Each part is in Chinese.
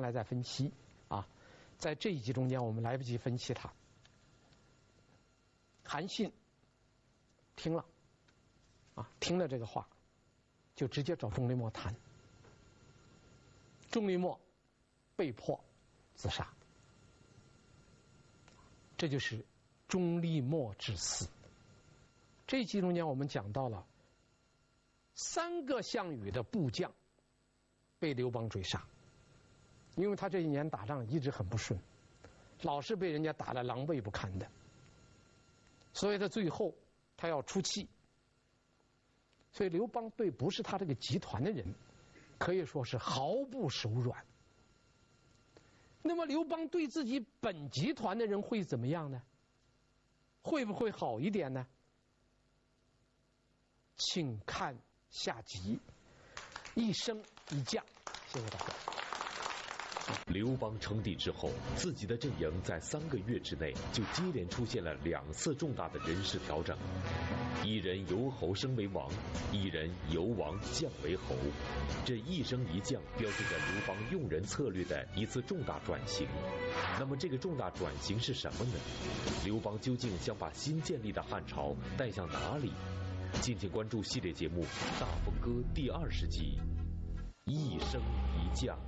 来再分析啊。在这一集中间，我们来不及分析它。韩信听了这个话，就直接找钟离墨谈。钟离墨被迫自杀，这就是钟离墨之死。这一集中间，我们讲到了3个项羽的部将被刘邦追杀，因为他这一年打仗一直很不顺，老是被人家打得狼狈不堪的，所以他最后他要出气。所以刘邦对不是他这个集团的人可以说是毫不手软。那么刘邦对自己本集团的人会怎么样呢？会不会好一点呢？请看下集，一升一降。谢谢大家。 刘邦称帝之后，自己的阵营在3个月之内就接连出现了2次重大的人事调整，一人由侯升为王，一人由王降为侯。这一升一降标志着刘邦用人策略的一次重大转型。那么这个重大转型是什么呢？刘邦究竟想把新建立的汉朝带向哪里？敬请关注系列节目《大风歌》第20集，一升一降。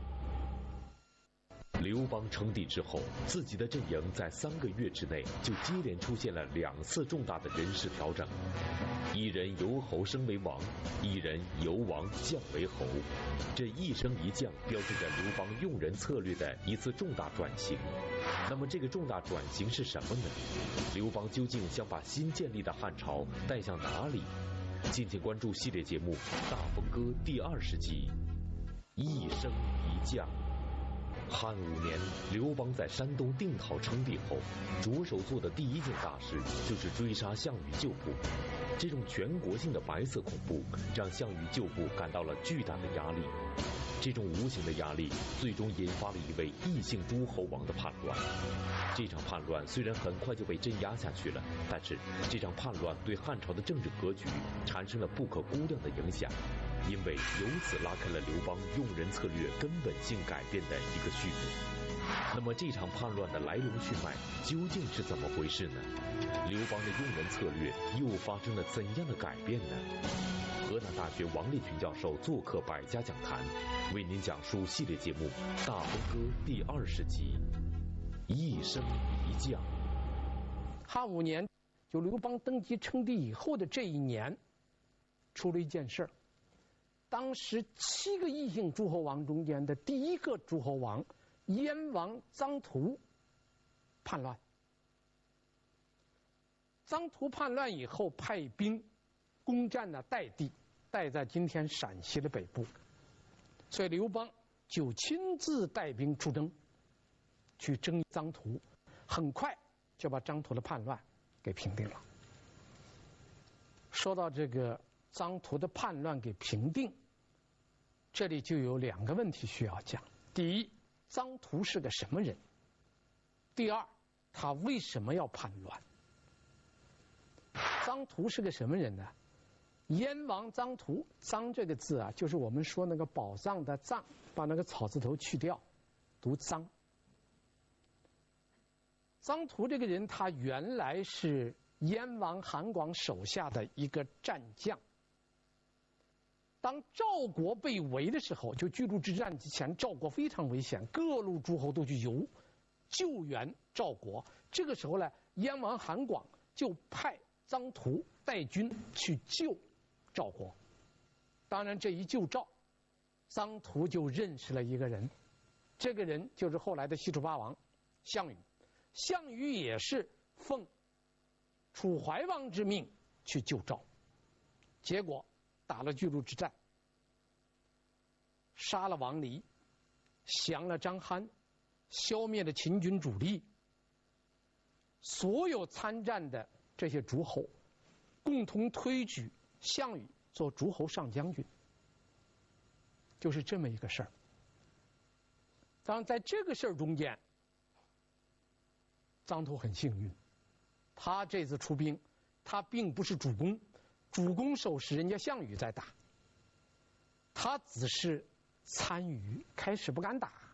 刘邦称帝之后，自己的阵营在3个月之内就接连出现了2次重大的人事调整，一人由侯升为王，一人由王降为侯。这一升一降标志着刘邦用人策略的一次重大转型。那么这个重大转型是什么呢？刘邦究竟想把新建立的汉朝带向哪里？敬请关注系列节目《大风歌》第20集，一升一降。汉5年，刘邦在山东定陶称帝后，着手做的第一件大事就是追杀项羽旧部。这种全国性的白色恐怖让项羽旧部感到了巨大的压力。这种无形的压力最终引发了一位异姓诸侯王的叛乱。这场叛乱虽然很快就被镇压下去了，但是这场叛乱对汉朝的政治格局产生了不可估量的影响，因为由此拉开了刘邦用人策略根本性改变的一个序幕。那么这场叛乱的来龙去脉究竟是怎么回事呢？刘邦的用人策略又发生了怎样的改变呢？河南大学王立群教授做客百家讲坛，为您讲述系列节目《大风歌》第20集，一升一降。 汉5年，就刘邦登基称帝以后的这一年，出了一件事儿。当时7个异姓诸侯王中间的第一个诸侯王燕王臧荼叛乱。臧荼叛乱以后，派兵攻占了代地，代在今天陕西的北部，所以刘邦就亲自带兵出征，去征臧荼，很快就把臧荼的叛乱给平定了。说到这个臧荼的叛乱给平定，这里就有2个问题需要讲。第一，臧荼是个什么人？第二，他为什么要叛乱？臧荼是个什么人呢？燕王臧荼，臧这个字啊，就是我们说那个宝藏的藏，把那个草字头去掉，读臧。臧荼这个人，他原来是燕王韩广手下的一个战将。当赵国被围的时候，就巨鹿之战之前，赵国非常危险，各路诸侯都去救援赵国。这个时候呢，燕王韩广就派臧荼带军去救赵国。当然，这一救赵，臧荼就认识了一个人，这个人就是后来的西楚霸王项羽。项羽也是奉楚怀王之命去救赵，结果打了巨鹿之战，杀了王离，降了张邯，消灭了秦军主力。所有参战的这些诸侯共同推举项羽做诸侯上将军，就是这么一个事儿。当然，在这个事儿中间，臧荼很幸运，他这次出兵，他并不是主攻，主攻手是人家项羽在打，他只是参与，开始不敢打，